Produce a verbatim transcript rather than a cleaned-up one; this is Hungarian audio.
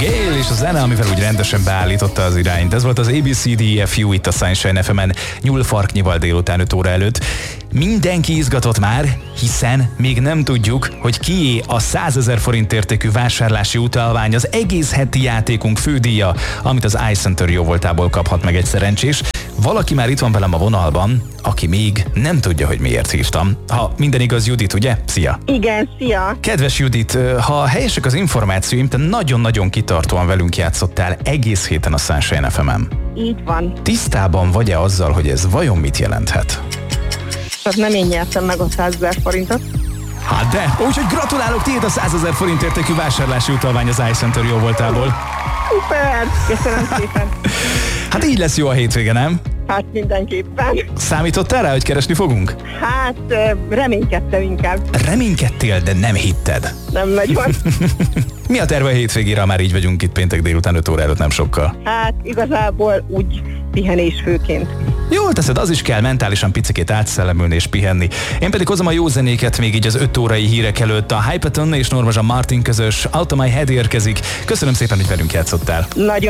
Gale és a zene, amivel úgy rendesen beállította az irányt. Ez volt az á bé cé dé ef u itt a Sunshine ef emen nyúlfarknyival délután öt óra előtt. Mindenki izgatott már, hiszen még nem tudjuk, hogy kié a százezer forint értékű vásárlási utalvány, az egész heti játékunk fődíja, amit az iCenter jóvoltából kaphat meg egy szerencsés. Valaki már itt van velem a vonalban, aki még nem tudja, hogy miért hívtam. Ha minden igaz, Judit, ugye? Szia! Igen, szia! Kedves Judit, ha helyesek az információim, te nagyon-nagyon kitartóan velünk játszottál egész héten a Sunshine ef emen. Így van. Tisztában vagy-e azzal, hogy ez vajon mit jelenthet? Tehát nem én nyertem meg a százezer forintot. Hát de! Úgyhogy gratulálok, tiéd a százezer forint értékű vásárlási utalvány az iCenter jóvoltából. Szuper! Köszönöm szépen! Hát így lesz jó a hétvége, nem? Hát mindenképpen. Számítottál rá, hogy keresni fogunk? Hát reménykedtem inkább. Reménykedtél, de nem hitted. Nem nagyon. Mi a terve a hétvégére, ha már így vagyunk itt péntek délután öt óra előtt, nem sokkal? Hát igazából úgy pihenés főként. Jól teszed, az is kell mentálisan picikét átszellemülni és pihenni. Én pedig hozom a jó zenéket még így az öt órai hírek előtt. A Hypaton és Norma Jean Martin közös Out of My Head érkezik. Köszönöm szépen, hogy velünk játszottál. Nagyon